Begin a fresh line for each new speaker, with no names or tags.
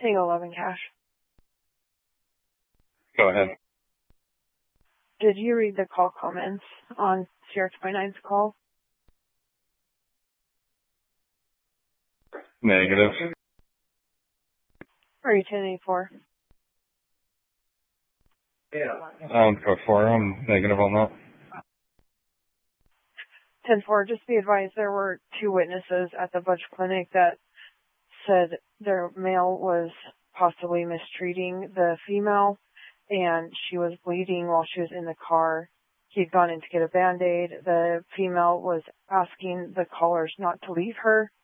Tango 11 Cash.
Go ahead.
Did you read the call comments on Sierra 29's call?
Negative.
Or are you 1084?
Go for it. I'm negative on that.
10-4, just be advised there were 2 witnesses at the Butch Clinic that said their male was possibly mistreating the female and she was bleeding while she was in the car. He'd gone in to get a Band-Aid. The female was asking the callers not to leave her